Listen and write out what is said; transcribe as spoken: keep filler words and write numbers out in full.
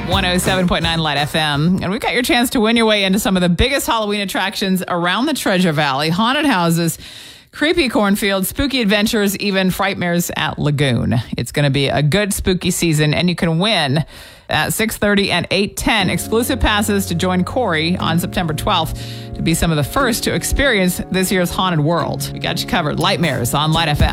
one oh seven point nine Light F M. And we've got your chance to win your way into some of the biggest Halloween attractions around the Treasure Valley. Haunted houses, creepy cornfields, spooky adventures, even Frightmares at Lagoon. It's going to be a good spooky season, and you can win at six thirty and eight ten exclusive passes to join Corey on September twelfth to be some of the first to experience this year's Haunted World. We got you covered. Lightmares on Light F M.